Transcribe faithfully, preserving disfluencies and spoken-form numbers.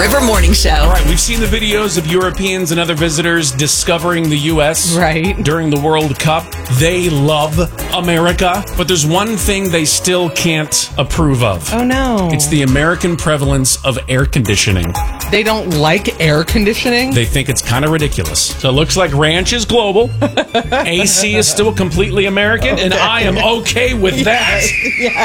River Morning Show. All right, we've seen the videos of Europeans and other visitors discovering the U S Right. during the World Cup. They love America, but there's one thing they still can't approve of. Oh, no. It's the American prevalence of air conditioning. They don't like air conditioning? They think it's kind of ridiculous. So it looks like ranch is global. A C is still completely American, and I am okay with that. Yeah.